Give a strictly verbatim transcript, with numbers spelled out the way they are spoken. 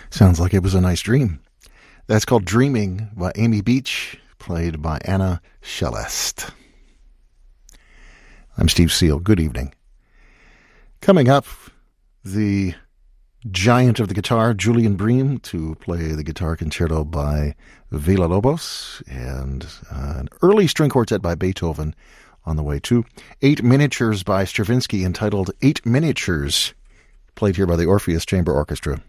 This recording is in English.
Sounds like it was a nice dream. That's called Dreaming by Amy Beach, played by Anna Shellest. I'm Steve Seal. Good evening. Coming up, the giant of the guitar, Julian Bream, to play the guitar concerto by Villa-Lobos, and uh, an early string quartet by Beethoven on the way too. Eight miniatures by Stravinsky entitled Eight Miniatures, played here by the Orpheus Chamber Orchestra.